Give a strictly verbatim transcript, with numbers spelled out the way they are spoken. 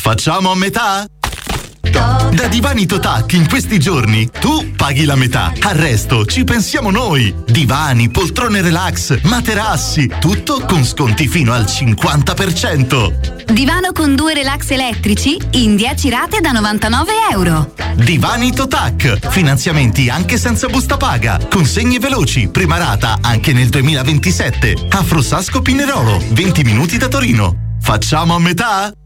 Facciamo a metà? Da Divani Totac in questi giorni tu paghi la metà, al resto ci pensiamo noi. Divani, poltrone relax, materassi, tutto con sconti fino al cinquanta per cento. Divano con due relax elettrici in dieci rate da novantanove euro. Divani Totac, finanziamenti anche senza busta paga, consegne veloci, prima rata anche nel duemilaventisette. Afrosasco Pinerolo, venti minuti da Torino. Facciamo a metà?